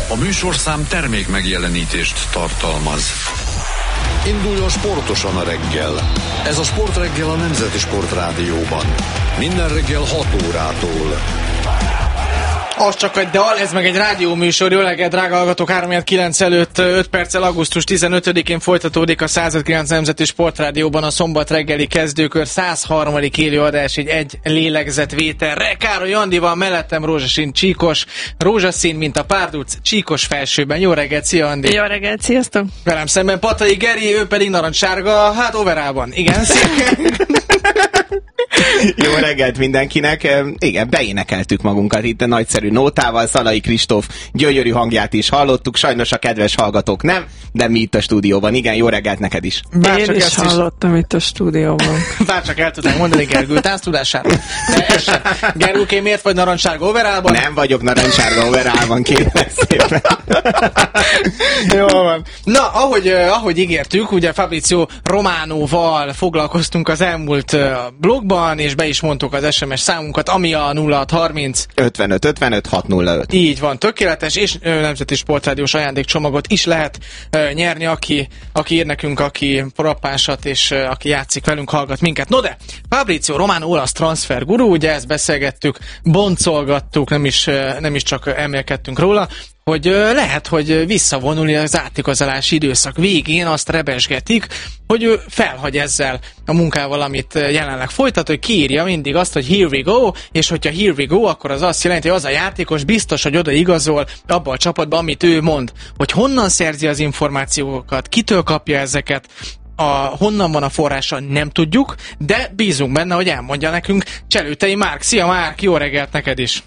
A műsorszám termék megjelenítést tartalmaz. Induljon sportosan a reggel. Ez a Sportreggel a Nemzeti Sportrádióban. Minden reggel 6 órától. Az csak egy dal, ez meg egy rádióműsor. Jó reggelt, drága hallgatók, 3-9 előtt 5 perccel augusztus 15-én folytatódik a 109 Nemzeti Sportrádióban a szombat reggeli kezdőkör 103. élőadás, egy lélegzetvételre. Károly Andival, mellettem rózsaszín csíkos, rózsaszín, mint a párduc, csíkos felsőben. Jó reggelt, szia Andi! Jó reggelt, sziasztok! Velem szemben Patai Geri, ő pedig narancssárga, hát overában. Igen, Jó reggelt mindenkinek! Igen, beénekeltük magunkat itt a nagyszerű nótával, Szalai Kristóf gyönyörű hangját is hallottuk, sajnos a kedves hallgatók nem, de mi itt a stúdióban. Igen, jó reggelt neked is! Én is hallottam itt a stúdióban. Bárcsak el tudnám mondani Gergő tánctudására. De ez sem. Gergőké, miért vagy narancssárga overában? Nem vagyok narancssárga overában, kérlek szépen. Jó van. Na, ahogy ígértük, ugye Fabrizio Romanoval foglalkoztunk az elmúlt blogban, és be is mondtuk az SMS számunkat, ami a 0630 55 55 605. Így van, tökéletes, és Nemzeti Sportrádiós ajándékcsomagot is lehet nyerni, aki ír nekünk, aki rappásat, és aki játszik velünk, hallgat minket. No de, Fabrizio Romano olasz transfer guru, ugye ezt beszélgettük, boncolgattuk, nem is csak elmélkedtünk róla, hogy lehet, hogy visszavonulni az átigazolási időszak végén, azt rebesgetik, hogy ő felhagy ezzel a munkával, amit jelenleg folytat, hogy kiírja mindig azt, hogy here we go, és hogyha here we go, akkor az azt jelenti, hogy az a játékos biztos, hogy oda igazol abba a csapatba, amit ő mond. Hogy honnan szerzi az információkat, kitől kapja ezeket, honnan van a forrása, nem tudjuk, de bízunk benne, hogy elmondja nekünk. Cselőtei Márk, szia Márk, jó reggelt neked is!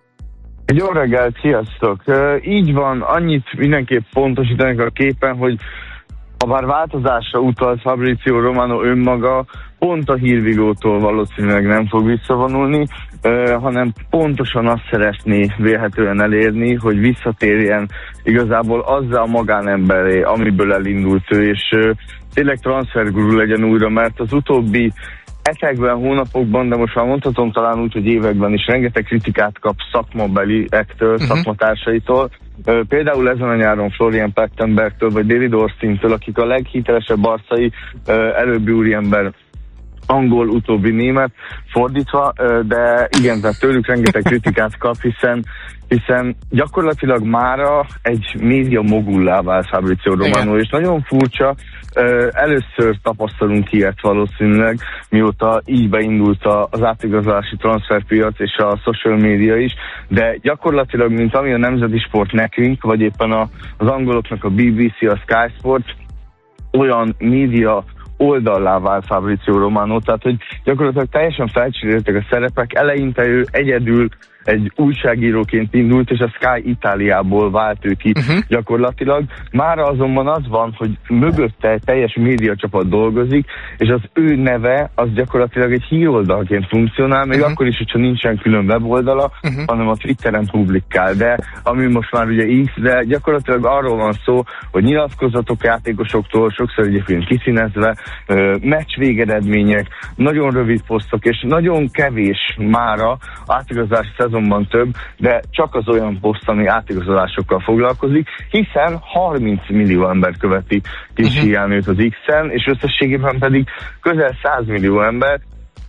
Jó reggelt, sziasztok! Így van, annyit mindenképp pontosítanak a képen, hogy ha bár változásra utalt Fabrizio Romano önmaga, pont a hírvigótól valószínűleg nem fog visszavonulni, hanem pontosan azt szeretné vélhetően elérni, hogy visszatérjen igazából azzal a magánemberré, amiből elindult ő, és tényleg transferguru legyen újra, mert az utóbbi hetekben, hónapokban, de most már mondhatom talán úgy, hogy években is rengeteg kritikát kap szakmabeliektől, szakmatársaitól. Például ezen a nyáron Florian Plettenbergtől vagy David Orstintől, akik a leghitelesebb arcai, előbbi úriember angol, utóbbi német, fordítva, de igen, tehát tőlük rengeteg kritikát kap, hiszen gyakorlatilag mára egy média mogullá vált Fabrizio Romano, és nagyon furcsa, először tapasztalunk ilyet valószínűleg, mióta így beindult az átigazolási transferpiac és a social media is, de gyakorlatilag, mint ami a nemzeti sport nekünk, vagy éppen az angoloknak a BBC, a Sky Sports, olyan média oldallá vált Fabrizio Romano, tehát hogy gyakorlatilag teljesen felcseréltek a szerepek, eleinte ő egyedül egy újságíróként indult, és a Sky Itáliából vált ő ki gyakorlatilag. Mára azonban az van, hogy mögötte egy teljes médiacsapat dolgozik, és az ő neve az gyakorlatilag egy híroldalként funkcionál, még akkor is, hogyha nincsen külön weboldala, hanem a Twitteren publikál. De ami most már ugye X, de gyakorlatilag arról van szó, hogy nyilatkozatok játékosoktól, sokszor egyébként kiszínezve, meccs végeredmények, nagyon rövid posztok, és nagyon kevés mára átigazolási szezonban több, de csak az olyan poszt, ami átigazolásokkal foglalkozik, hiszen 30 millió ember követi kis hiánőt az X-en, és összességében pedig közel 100 millió ember,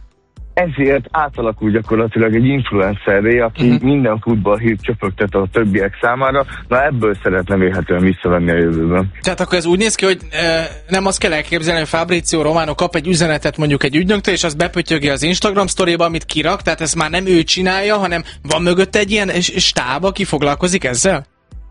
ezért átalakul gyakorlatilag egy influencerré, aki minden futballhírt csöpögtet a többiek számára, na ebből szeretne vélhetően visszavenni a jövőben. Tehát akkor ez úgy néz ki, hogy nem azt kell elképzelni, hogy Fabrizio Romano kap egy üzenetet mondjuk egy ügynöktől, és azt bepötyögi az Instagram sztoriba, amit kirak, tehát ezt már nem ő csinálja, hanem van mögött egy ilyen stáb, aki foglalkozik ezzel?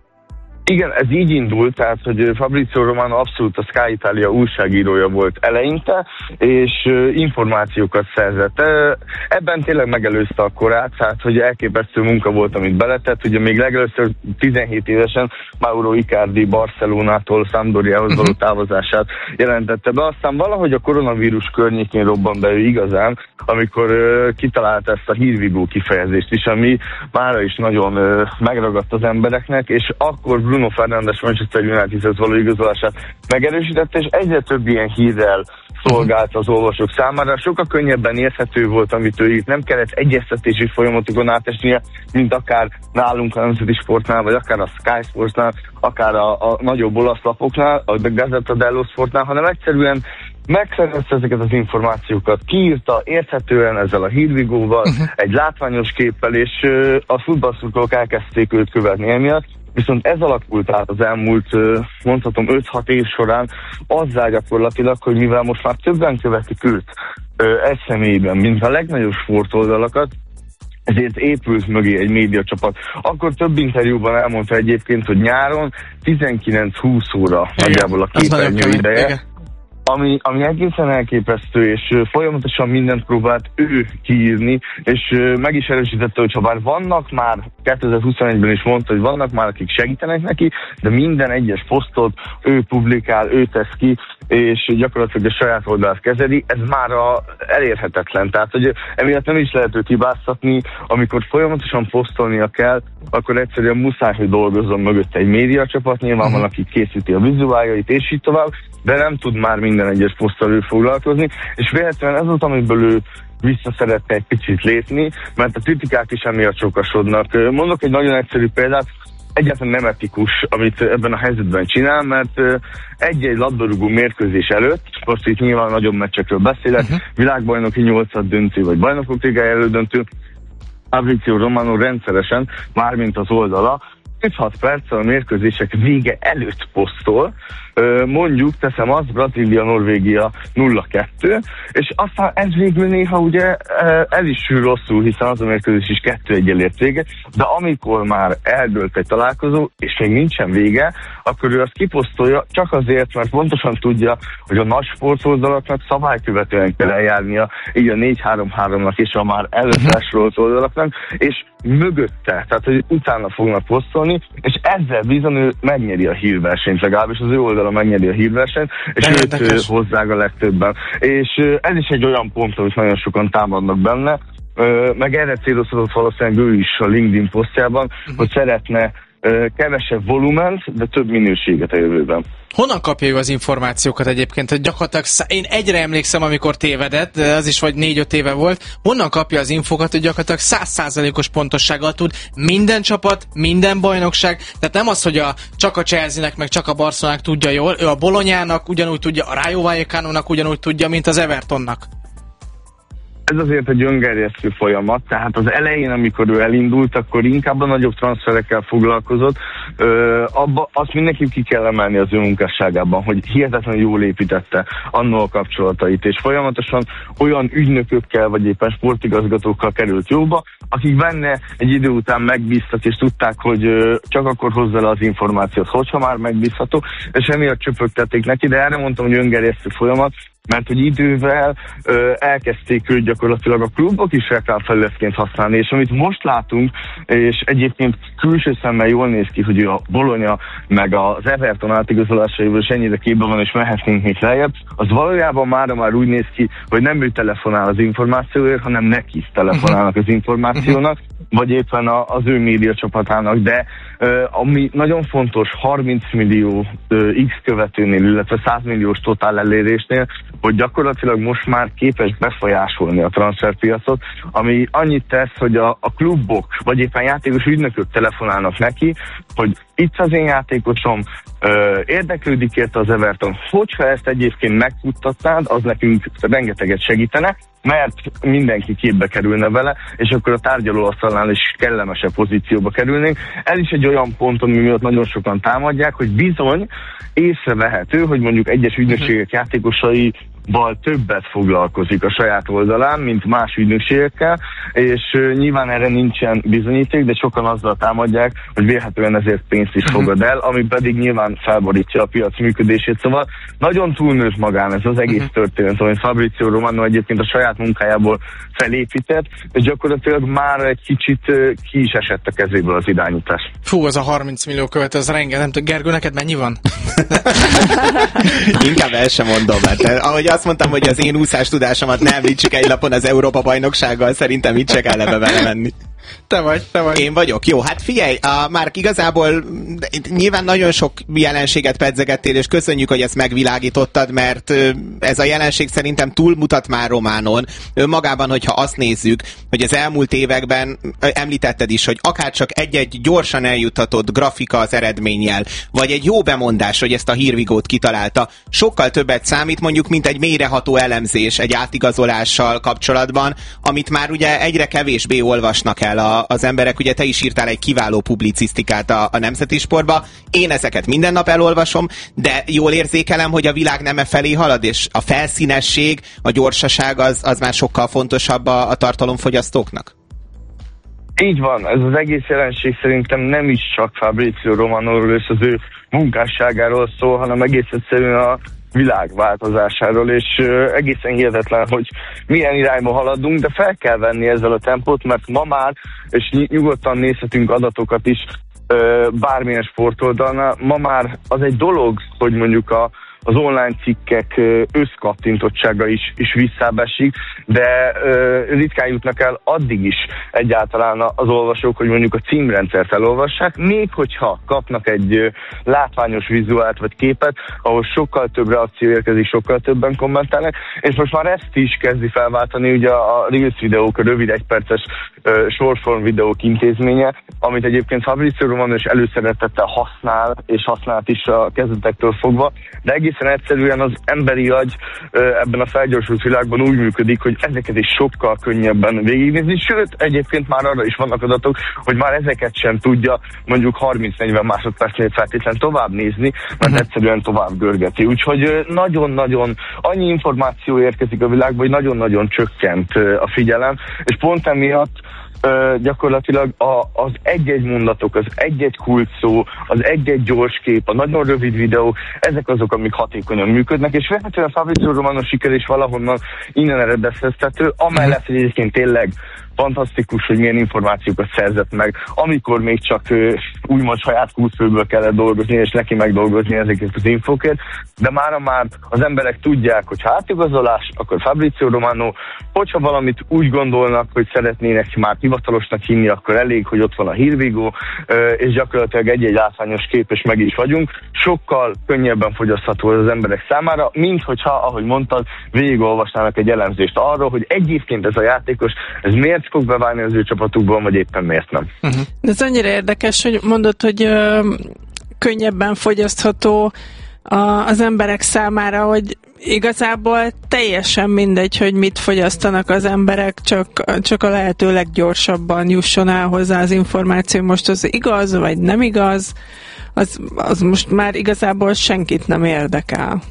Igen, ez így indult, tehát, hogy Fabrizio Romano abszolút a Sky Italia újságírója volt eleinte, és információkat szerzett. Ebben tényleg megelőzte a korát, tehát, hogy elképesztő munka volt, amit beletett. Ugye még legelőször 17 évesen Mauro Icardi Barcelonától Sampdoriához való távozását jelentette be. Aztán valahogy a koronavírus környékén robban be ő igazán, amikor kitalálta ezt a hírvigó kifejezést is, ami mára is nagyon megragadt az embereknek, és akkor Bruno Bruno Fernandes Manchester Unitedhez való igazolását megerősítette, és egyre több ilyen hírrel szolgált az olvasók számára. Sokkal könnyebben érthető volt, amit ő írt. Nem kellett egyeztetési folyamatokon átesnie, mint akár nálunk a Nemzeti Sportnál, vagy akár a Sky Sportsnál, akár a nagyobb olasz lapoknál, a Gazzetta dello Sportnál, hanem egyszerűen megszerezte ezeket az információkat, kiírta érthetően ezzel a hírvigóval, egy látványos képpel, és a futballszurkolók elkezdték őt követni emiatt. Viszont ez alakult át az elmúlt, mondhatom, 5-6 év során azzá gyakorlatilag, hogy mivel most már többen követik őt egy személyben, mint a legnagyobb sportoldalakat, ezért épült mögé egy médiacsapat. Akkor több interjúban elmondta egyébként, hogy nyáron 19-20 óra nagyjából a képernyő ideje, ami egészen elképesztő, és folyamatosan mindent próbált ő kiírni, és meg is erősítette, hogy ha bár vannak már, 2021-ben is mondta, hogy vannak már, akik segítenek neki, de minden egyes posztot ő publikál, ő tesz ki, és gyakorlatilag a saját oldalát kezeli, ez már elérhetetlen. Tehát, hogy emiatt nem is lehet őt hibáztatni, amikor folyamatosan posztolnia kell, akkor egyszerűen muszáj, hogy dolgozzon mögött egy médiacsapat, nyilván van, aki készíti a vizuáljait, és így tovább, de nem tud már minden egyes poszttal ő foglalkozni, és véletlenül ez az, amiből ő vissza szeretne egy picit lépni, mert a kritikák is emiatt sokasodnak. Mondok egy nagyon egyszerű példát, egyáltalán nem etikus, amit ebben a helyzetben csinál, mert egy-egy labdarúgó mérkőzés előtt, most itt nyilván nagyobb meccsekről beszélek, világbajnoki 8. döntő, vagy bajnokok ligája elődöntő, Fabrizio Romano rendszeresen, mármint az oldala, 5-6 perccel a mérkőzések vége előtt posztol, mondjuk, teszem azt, Brazília-Norvégia 0-2, és aztán ez végül néha ugye el is sül rosszul, hiszen az a mérkőzés is 2-1-el ért vége, de amikor már eldőlt egy találkozó, és még nincsen vége, akkor ő azt kiposztolja csak azért, mert pontosan tudja, hogy a nagy sportoldalaknak szabálykövetően kell eljárnia, így a 4-3-3-nak és a már előfelsorolt oldalaknak, és mögötte, tehát hogy utána fognak posztolni, és ezzel bizony ő megnyeri a hírversenyt, legalábbis az ő oldala megnyeri a hírversenyt, és őt hozzák a legtöbben. És ez is egy olyan pont, amit nagyon sokan támadnak benne, meg erre célozhatott valószínűleg ő is a LinkedIn posztjában, hogy szeretne kevesebb volument, de több minőséget a jövőben. Honnan kapja ő az információkat egyébként? Hogy gyakorlatilag én egyre emlékszem, amikor tévedett, de az is vagy 4-5 éve volt. Honnan kapja az infokat, hogy gyakorlatilag 100%-os pontossággal tud minden csapat, minden bajnokság? Tehát nem az, hogy csak a Chelsea-nek, meg csak a Barcelonának tudja jól, ő a Bolognának ugyanúgy tudja, a Rayo Vallecanonak ugyanúgy tudja, mint az Evertonnak. Ez azért egy öngerjesztő folyamat, tehát az elején, amikor ő elindult, akkor inkább a nagyobb transferekkel foglalkozott. Azt mindenképp ki kell emelni az ő munkásságában, hogy hihetetlenül jól építette annól a kapcsolatait, és folyamatosan olyan ügynökökkel, vagy éppen sportigazgatókkal került jóba, akik benne egy idő után megbíztak, és tudták, hogy csak akkor hozza le az információt, hogyha már megbízható, és emiatt csöpögtették neki, de erre mondtam, hogy öngerjesztő folyamat, mert hogy idővel elkezdték őt gyakorlatilag a klubok is reklámfelületként használni, és amit most látunk, és egyébként külső szemmel jól néz ki, hogy a Bologna meg az Everton átigazolásaiból is ennyire képben van, és mehetnénk még lejjebb, az valójában már úgy néz ki, hogy nem ő telefonál az információért, hanem neki telefonálnak az információnak, vagy éppen az ő média csapatának, de ami nagyon fontos, 30 millió X követőnél, illetve 100 milliós totál elérésnél, hogy gyakorlatilag most már képes befolyásolni a transferpiacot, ami annyit tesz, hogy a klubok, vagy éppen játékos ügynökök telefonálnak neki, hogy itt az én játékosom, érdeklődik érte az Everton. Hogyha ezt egyébként megtudtatnád, az nekünk rengeteget segítene, mert mindenki képbe kerülne vele, és akkor a tárgyalóasztalnál is kellemesebb pozícióba kerülnénk. Ez is egy olyan pont, ami miatt nagyon sokan támadják, hogy bizony észrevehető, hogy mondjuk egyes ügynökségek játékosaival többet foglalkozik a saját oldalán, mint más ügynökségekkel, és nyilván erre nincsen bizonyíték, de sokan azzal támadják, hogy vélhetően ezért pénzt is fogad el, ami pedig nyilván felborítja a piac működését. Szóval nagyon túlnőtt magán ez az egész történet, amit Fabrizio Romano egyébként a saját munkájából felépített, és gyakorlatilag már egy kicsit ki is esett a kezéből az irányítás. Fú, az a 30 millió követő, az rengeteg. Nem tudom, Gergő, neked mennyi van? Inkább el sem mondom, mert ahogy azt mondtam, hogy az én úszás tudásomat ne említsük egy lapon az Európa-bajnoksággal, szerintem itt se kell ebbe belemenni. Te vagy. Én vagyok. Jó, hát figyelj, már igazából nyilván nagyon sok jelenséget pedzegettél, és köszönjük, hogy ezt megvilágítottad, mert ez a jelenség szerintem túlmutat már Románon. Önmagában, hogyha azt nézzük, hogy az elmúlt években említetted is, hogy akárcsak egy-egy gyorsan eljutatott grafika az eredménnyel, vagy egy jó bemondás, hogy ezt a hírvigót kitalálta, sokkal többet számít mondjuk, mint egy mélyreható elemzés egy átigazolással kapcsolatban, amit már ugye egyre kevésbé olvasnak el az emberek. Ugye te is írtál egy kiváló publicisztikát a Nemzeti Sportba. Én ezeket minden nap elolvasom, de jól érzékelem, hogy a világ nem felé halad, és a felszínesség, a gyorsaság az már sokkal fontosabb a tartalomfogyasztóknak? Így van, ez az egész jelenség szerintem nem is csak Fabrizio Romanoról és az ő munkásságáról szól, hanem egész egyszerűen a világ változásáról, és egészen hihetetlen, hogy milyen irányba haladunk, de fel kell venni ezzel a tempót, mert ma már, és nyugodtan nézhetünk adatokat is bármilyen sportoldalnál, ma már az egy dolog, hogy mondjuk az online cikkek összkattintottsága is visszábbesik, de ritkán jutnak el addig is egyáltalán az olvasók, hogy mondjuk a címrendszert elolvassák, még hogyha kapnak egy látványos vizuált vagy képet, ahol sokkal több reakció érkezik, sokkal többen kommentálnak, és most már ezt is kezdi felváltani ugye a Reels videók, a rövid egyperces shortform videók intézménye, amit egyébként Fabrizio Romano is előszeretettel használ, és használt is a kezdetektől fogva, de egészen egyszerűen az emberi agy ebben a felgyorsult világban úgy működik, hogy ezeket is sokkal könnyebben végignézni, sőt, egyébként már arra is vannak adatok, hogy már ezeket sem tudja mondjuk 30-40 másodpercnél feltétlen tovább nézni, mert egyszerűen tovább görgeti. Úgyhogy nagyon-nagyon annyi információ érkezik a világba, hogy nagyon-nagyon csökkent a figyelem, és pont emiatt gyakorlatilag az egy-egy mondatok, az egy-egy kulcsszó, az egy-egy gyors kép, a nagyon rövid videó, ezek azok, amik hatékonyan működnek, és feltétlenül a Fabrizio Romano siker is valahonnan innen eredeztethető, amellett, hogy egyébként tényleg fantasztikus, hogy milyen információkat szerzett meg, amikor még csak úgymond saját kulcsfőből kellett dolgozni, és neki megdolgozni ezeket az infókat, de mára már az emberek tudják, hogy ha átigazolás, akkor Fabrizio Romano, hogyha valamit úgy gondolnak, hogy szeretnének már hivatalosnak hinni, akkor elég, hogy ott van a hírvigó, és gyakorlatilag egy-egy látványos kép, és meg is vagyunk. Sokkal könnyebben fogyasztható az emberek számára, mint hogyha, ahogy mondtad, végigolvasnának egy elemzést arról, hogy egyébként ez a játékos, ez miért fog beválni az ő csapatukban, vagy éppen miért nem. De ez annyira érdekes, hogy mondod, hogy könnyebben fogyasztható az emberek számára, hogy igazából teljesen mindegy, hogy mit fogyasztanak az emberek, csak a lehető leggyorsabban jusson el hozzá az információ. Most az igaz, vagy nem igaz, az most már igazából senkit nem érdekel.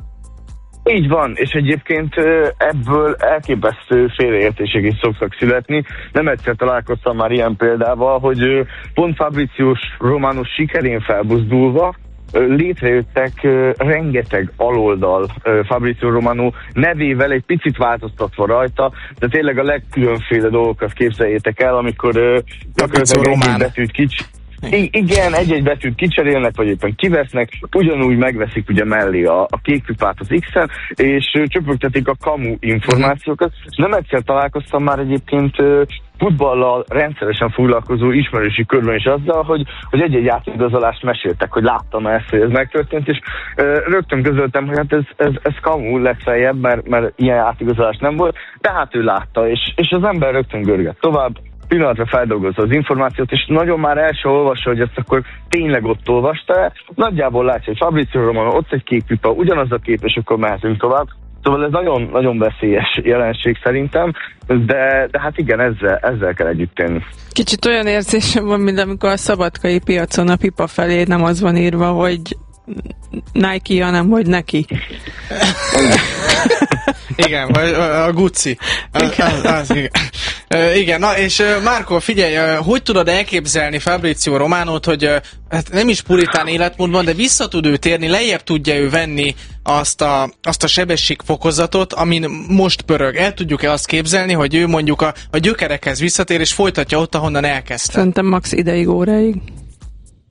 Így van, és egyébként ebből elképesztő félreértések is szoktak születni. Nem egyszer találkoztam már ilyen példával, hogy pont Fabrizio Romano sikerén felbuzdulva létrejöttek rengeteg aloldal Fabrizio Romano nevével, egy picit változtatva rajta, de tényleg a legkülönféle dolgokat képzeljétek el, amikor gyakorlatilag egy betűt igen, egy-egy betűt kicserélnek, vagy éppen kivesznek, ugyanúgy megveszik ugye mellé a kék pipát az X-en, és csöpögtetik a kamu információkat. Nem egyszer találkoztam már egyébként futballal rendszeresen foglalkozó ismerősi körben is azzal, hogy egy-egy átigazolást meséltek, hogy láttam ezt, hogy ez megtörtént, és rögtön közöltem, hogy hát ez kamu legfeljebb, mert ilyen átigazolás nem volt, de hát ő látta, és az ember rögtön görget tovább, pillanatra feldolgozza az információt, és nagyon már el se olvassa, hogy ezt akkor tényleg ott olvasta. Nagyjából látja, hogy Fabrizio Romano, ott egy kék pipa, ugyanaz a kép, és akkor mehetünk tovább. Szóval ez nagyon, nagyon veszélyes jelenség szerintem, de hát igen, ezzel kell együtt tenni. Kicsit olyan érzésem van, mint amikor a szabadkai piacon a pipa felé nem az van írva, hogy Nike, hanem hogy neki. Igen, vagy a Gucci. Igen. Igen, na és Márko, figyelj, hogy tudod elképzelni Fabrizio Romanót, hogy hát nem is puritán életmódban, de vissza tud ő térni, lejjebb tudja ő venni azt a sebességfokozatot, amin most pörög. El tudjuk-e azt képzelni, hogy ő mondjuk a gyökerekhez visszatér, és folytatja ott, ahonnan elkezdte? Szerintem max ideig, óráig.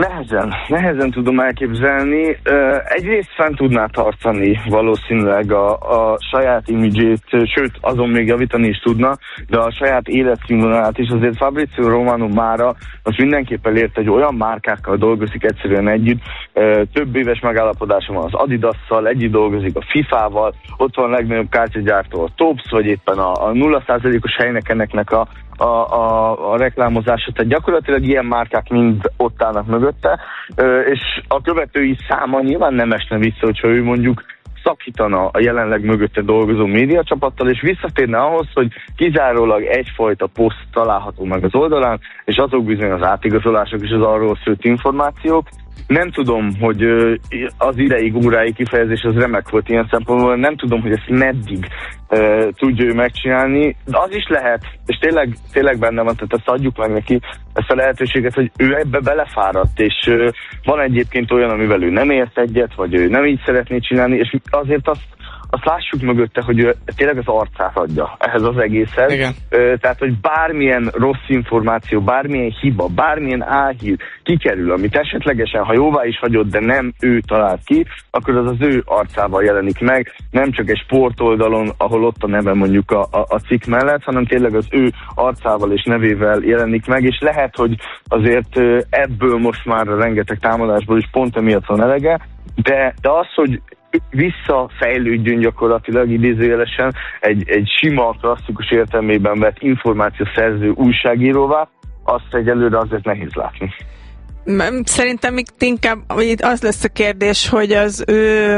Nehezen tudom elképzelni. Egyrészt fent tudná tartani valószínűleg a saját imidzsét, sőt, azon még javítani is tudna, de a saját életszínvonalát is. Azért Fabrizio Romano mára most mindenképp elért, egy olyan márkákkal dolgozik egyszerűen együtt. Több éves megállapodása van az Adidasszal, együtt dolgozik a FIFA-val, ott van a legnagyobb kártyagyártó a Tops, vagy éppen a 0%-os helyneknek a reklámozása, tehát gyakorlatilag ilyen márkák mind ott állnak mögötte, és a követői száma nyilván nem esne vissza, hogyha ő mondjuk szakítana a jelenleg mögötte dolgozó médiacsapattal, és visszatérne ahhoz, hogy kizárólag egyfajta poszt található meg az oldalán, és azok bizony az átigazolások és az arról szőtt információk. Nem tudom, hogy az ideig óráig kifejezés az remek volt ilyen szempontból, nem tudom, hogy ezt meddig tudja ő megcsinálni, de az is lehet, és tényleg benne van, tehát ezt adjuk meg neki, ezt a lehetőséget, hogy ő ebbe belefáradt, és van egyébként olyan, amivel ő nem ért egyet, vagy ő nem így szeretné csinálni, és azért azt lássuk mögötte, hogy ő tényleg az arcát adja ehhez az egészhez. Igen. Tehát, hogy bármilyen rossz információ, bármilyen hiba, bármilyen álhír kikerül, amit esetlegesen, ha jóvá is hagyott, de nem ő talált ki, akkor az ő arcával jelenik meg, nem csak egy sportoldalon, ahol ott a neve mondjuk a cikk mellett, hanem tényleg az ő arcával és nevével jelenik meg, és lehet, hogy azért ebből most már a rengeteg támadásból is pont emiatt van elege, de az, hogy visszafejlődjön gyakorlatilag idézőjelesen egy sima, klasszikus értelmében vett információszerző újságíróvá, azt egyelőre azért nehéz látni. Szerintem inkább az lesz a kérdés, hogy az ő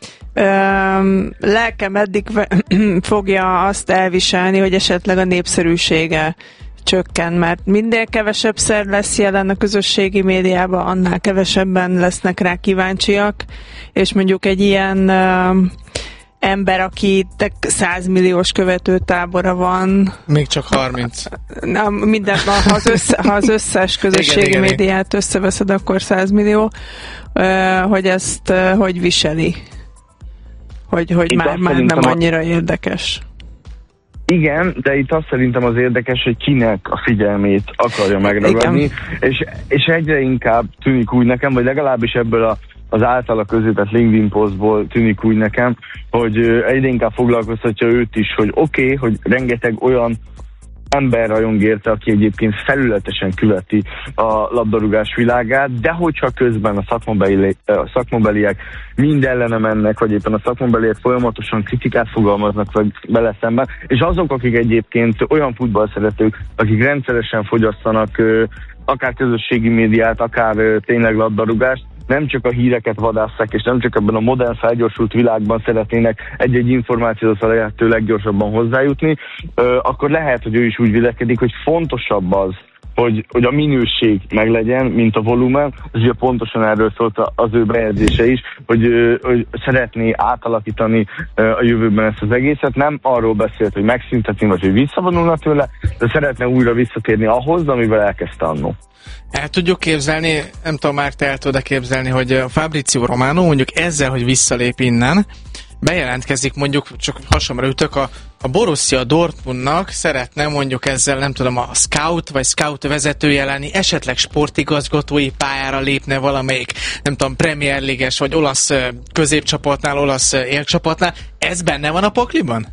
lelke meddig fogja azt elviselni, hogy esetleg a népszerűsége csökken, mert minél kevesebbszer lesz jelen a közösségi médiában, annál kevesebben lesznek rá kíváncsiak, és mondjuk egy ilyen ember, aki 100 milliós követőtábora van. Még csak 30. Ha az összes közösségi médiát összeveszed, akkor 100 millió, hogy ezt hogy viseli? Hogy már nem annyira érdekes. Igen, de itt azt szerintem az érdekes, hogy kinek a figyelmét akarja megragadni, és egyre inkább tűnik úgy nekem, vagy legalábbis ebből az általa közített LinkedIn posztból tűnik úgy nekem, hogy egyre inkább foglalkoztatja őt is, hogy oké, hogy rengeteg olyan ember rajong érte, aki egyébként felületesen követi a labdarúgás világát, de hogyha közben a szakmabeliek mind ellene mennek, vagy éppen a szakmabeliek folyamatosan kritikát fogalmaznak vele szemben, és azok, akik egyébként olyan futballszeretők, akik rendszeresen fogyasztanak akár közösségi médiát, akár tényleg labdarúgást, nem csak a híreket vadásszák, és nem csak ebben a modern, felgyorsult világban szeretnének egy-egy információt a lehető leggyorsabban hozzájutni, akkor lehet, hogy ő is úgy vélekedik, hogy fontosabb az, hogy a minőség meglegyen, mint a volumen. Ez ugye pontosan erről szólt az ő bejegyzése is, hogy szeretné átalakítani a jövőben ezt az egészet. Nem arról beszélt, hogy megszüntetni, vagy hogy visszavonulna tőle, de szeretne újra visszatérni ahhoz, amivel elkezdte annó. El tudjuk képzelni, nem tudom, már te el tudod képzelni, hogy Fabrizio Romano mondjuk ezzel, hogy visszalép innen, bejelentkezik mondjuk, csak hasonlóra ütök, a Borussia Dortmundnak szeretne mondjuk ezzel, nem tudom, a scout vagy scout vezetője lenni, esetleg sportigazgatói pályára lépne valamelyik, nem tudom, Premier League-es vagy olasz középcsapatnál, olasz élcsapatnál. Ez benne van a pakliban?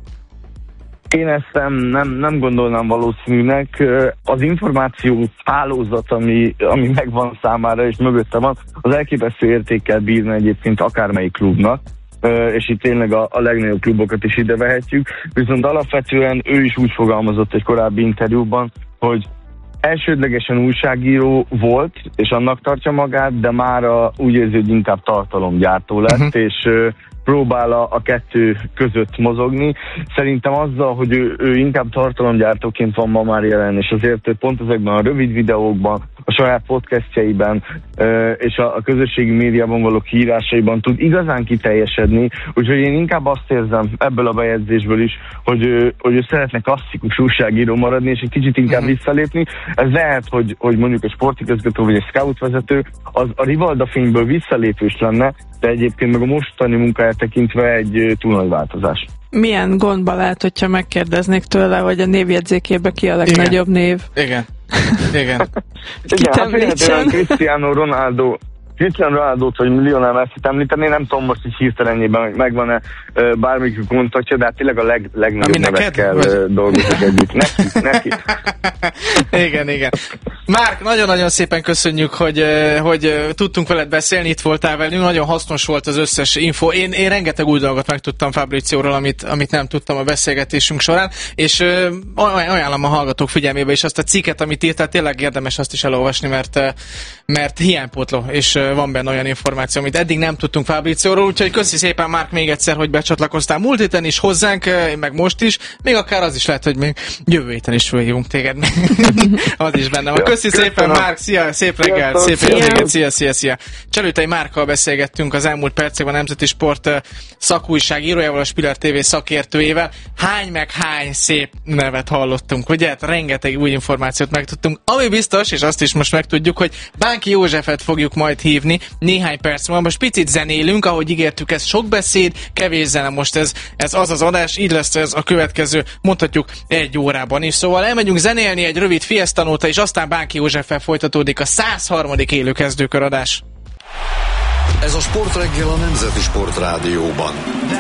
Én ezt nem gondolnám valószínűnek. Az információ hálózat, ami megvan számára és mögötte van, az elképesztő értékkel bírna egyébként akármelyik klubnak, és itt tényleg a legnagyobb klubokat is ide vehetjük. Viszont alapvetően ő is úgy fogalmazott egy korábbi interjúban, hogy elsődlegesen újságíró volt, és annak tartja magát, de mára úgy érzi, hogy inkább tartalomgyártó lett, és próbál a kettő között mozogni. Szerintem azzal, hogy ő inkább tartalomgyártóként van ma már jelen, és azért pont ezekben a rövid videókban, a saját podcastjaiben és a közösségi médiában való kiírásaiban tud igazán kiteljesedni, úgyhogy én inkább azt érzem ebből a bejegyzésből is, hogy ő szeretne klasszikus újságíró maradni, és egy kicsit inkább visszalépni. Ez lehet, hogy mondjuk egy sportigazgató vagy egy scout vezető az a Rivalda fényből visszalépés lenne, de egyébként meg a mostani munkáját tekintve egy túl nagy változás. Milyen gondba lehet, hogyha megkérdeznék tőle, hogy a névjegyzékében ki a legnagyobb név? Igen. Igen. Igen, Cristiano Ronaldót, vagy Lionel Messit említeni, nem tudom most is hirtelenjében megvan-e bármikük kontaktja, de hát tényleg a legnagyobb nevekkel dolgozok együtt. Neki. Igen. Márk, nagyon-nagyon szépen köszönjük, hogy tudtunk veled beszélni, itt voltál velünk, nagyon hasznos volt az összes info. Én rengeteg új dolgot megtudtam Fabricióról, amit nem tudtam a beszélgetésünk során, és ajánlom a hallgatók figyelmébe is azt a cikket, amit írtál, tényleg érdemes azt is elolvasni, mert hiánypótló, és van benne olyan információ, amit eddig nem tudtunk Fabricióról, úgyhogy köszi szépen, Márk, még egyszer, hogy becsatlakoztál múlt héten is hozzánk, meg most is, még akár az is lehet, hogy még jövő héten is fölhívunk téged. Az is benne van. Köszi szépen, Márk, szia, szép reggelt, szép hétvégét, szia. Cselőtei Márkkal beszélgettünk az elmúlt percekben a Nemzeti Sport szakújságírójával, a Spiller TV szakértőjével. Hány szép nevet hallottunk, ugye? Hát rengeteg új információt megtudtunk. Ami biztos, és azt is most megtudjuk, hogy Bánki Józsefet fogjuk majd hívni néhány perc múlva. Most picit zenélünk, ahogy ígértük, ez sok beszéd, kevés zene, most ez az adás, így lesz ez a következő, mondhatjuk 1 órában is. Szóval elmegyünk zenélni egy rövid Fiesta nóta, és aztán Bánki Józseffel folytatódik a 103. élő kezdőkör adás. Ez a Sportreggel a Nemzeti Sport Rádióban.